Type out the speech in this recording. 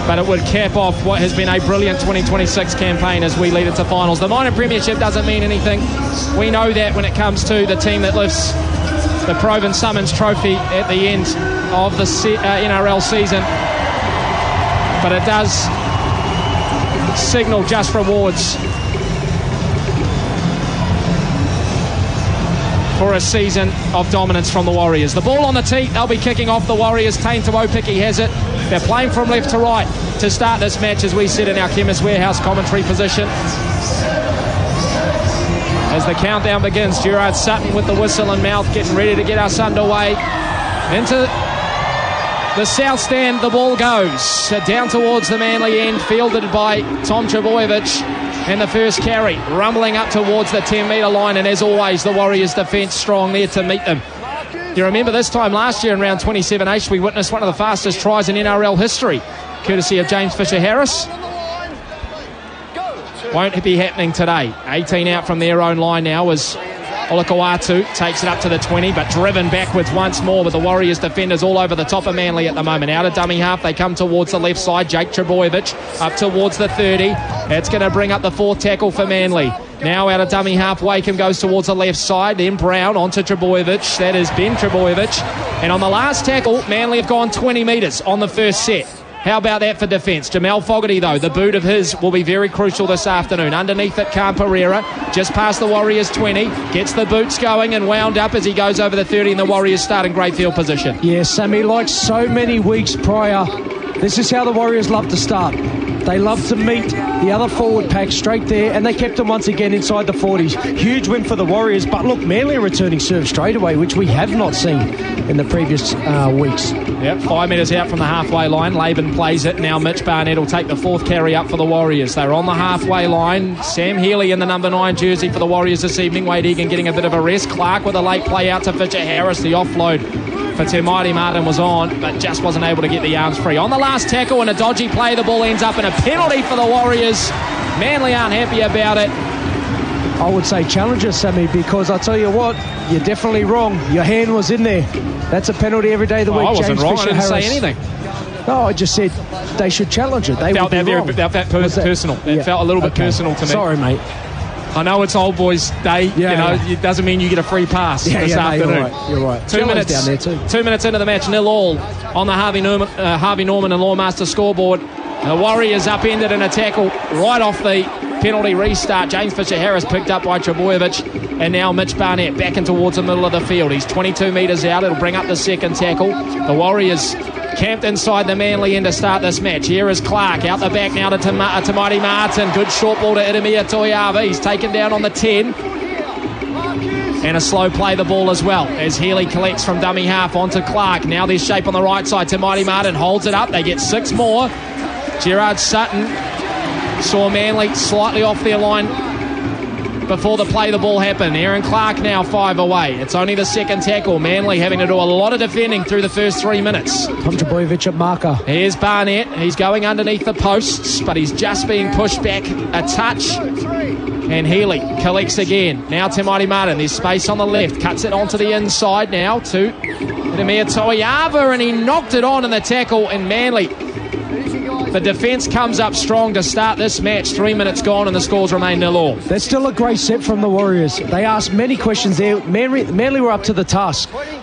but it would cap off what has been a brilliant 2026 campaign as we lead into finals. The minor premiership doesn't mean anything. We know that when it comes to the team that lifts the Provan Summons Trophy at the end of the NRL season, but it does signal just rewards for a season of dominance from the Warriors. The ball on the tee, they'll be kicking off the Warriors. Tane Tuopiki has it. They're playing from left to right to start this match, as we sit in our Chemist Warehouse commentary position. As the countdown begins, Gerard Sutton with the whistle in mouth, getting ready to get us underway. Into the south stand, the ball goes down towards the Manly end, fielded by Tom Trbojevic. And the first carry, rumbling up towards the 10-metre line. And as always, the Warriors' defence strong there to meet them. You remember this time last year in round 27H, we witnessed one of the fastest tries in NRL history, courtesy of James Fisher-Harris. Won't be happening today. 18 out from their own line now as Olakau'atu takes it up to the 20, but driven backwards once more with the Warriors defenders all over the top of Manly at the moment. Out of dummy half, they come towards the left side. Jake Trbojevic up towards the 30. It's going to bring up the fourth tackle for Manly. Now out of dummy half, Wakeham goes towards the left side. Then Brown onto Trbojevic. That is Ben Trbojevic. And on the last tackle, Manly have gone 20 metres on the first set. How about that for defence? Jamal Fogarty, though, the boot of his will be very crucial this afternoon. Underneath it, Khan Pereira, just past the Warriors 20, gets the boots going and wound up as he goes over the 30, and the Warriors start in great field position. Yes, Sammy, like so many weeks prior, this is how the Warriors love to start. They love to meet the other forward pack straight there, and they kept them once again inside the 40s. Huge win for the Warriors, but look, Manly are returning serve straight away, which we have not seen in the previous weeks. Yep, 5 metres out from the halfway line. Laban plays it. Now Mitch Barnett will take the fourth carry up for the Warriors. They're on the halfway line. Sam Healy in the number 9 jersey for the Warriors this evening. Wade Egan getting a bit of a rest. Clark with a late play out to Fisher-Harris. The offload for Te Maire Martin was on, but just wasn't able to get the arms free. On the last tackle and a dodgy play, the ball ends up in a penalty for the Warriors. Manly aren't happy about it. I would say challenger, Sammy, because I tell you what, you're definitely wrong. Your hand was in there. That's a penalty every day of the week. I wasn't James wrong. I didn't say Fisher-Harris. anything. No, I just said they should challenge it. They felt would be that wrong. personal. It felt a little bit personal to me. Sorry, mate. I know it's Old Boys Day. It doesn't mean you get a free pass this afternoon. You're right. 2 minutes down there too. 2 minutes into the match, 0-all on the Harvey Norman and Lawmaster scoreboard. The Warriors upended in a tackle right off the penalty restart. James Fisher-Harris picked up by Trbojevic, and now Mitch Barnett back in towards the middle of the field. He's 22 metres out. It'll bring up the second tackle. The Warriors camped inside the Manly end to start this match. Here is Clark out the back now to Te Maire Martin. Good short ball to Idemia Toiava. He's taken down on the 10. And a slow play the ball as well as Healy collects from dummy half onto Clark. Now there's shape on the right side. Te Maire Martin holds it up. They get 6 more. Gerard Sutton saw Manly slightly off their line before the play the ball happened. Aaron Clark now 5 away. It's only the second tackle. Manly having to do a lot of defending through the first 3 minutes. Tom Trbojevic at marker. Here's Barnett. He's going underneath the posts, but he's just being pushed back a touch. And Healy collects again. Now Te Maire Martin. There's space on the left. Cuts it onto the inside now to Idemia Toiava, and he knocked it on in the tackle. And Manly, the defence comes up strong to start this match. 3 minutes gone and the scores remain 0-all. That's still a great set from the Warriors. They asked many questions there. Manly were up to the task.